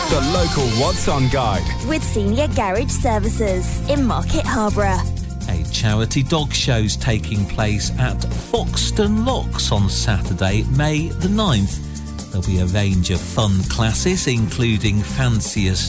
The local What's On guide. With Senior Garage Services in Market Harborough. A charity dog show's taking place at Foxton Locks on Saturday, May the 9th. There'll be a range of fun classes, including fancier